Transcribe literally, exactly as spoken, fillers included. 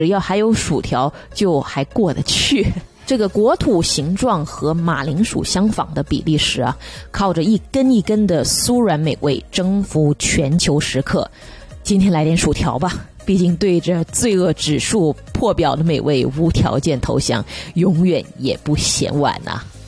要还有薯条就还过得去。这个国土形状和马铃薯相仿的比利时啊，靠着一根一根的酥软美味征服全球食客。今天来点薯条吧，毕竟对着罪恶指数破表的美味无条件投降，永远也不嫌晚啊。